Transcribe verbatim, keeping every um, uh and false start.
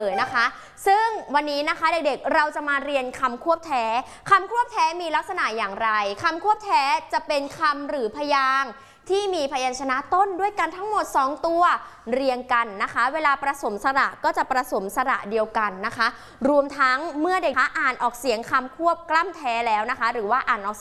เลยนะคะซึ่งวันนี้นะคะเด็กๆเราจะมาเรียนคำควบแท้คำควบแท้มีลักษณะอย่างไรคำควบแท้จะเป็นคำหรือพยางค์ที่มีพยัญชนะต้นด้วยกันทั้งหมดสองตัวเรียงกันนะคะเวลาผสมสระก็จะผสมสระเดียวกันนะคะรวมทั้งเมื่อเด็กอ่านออกเสียงคำควบกล้ำแท้แล้วนะคะหรือว่าอ่านออก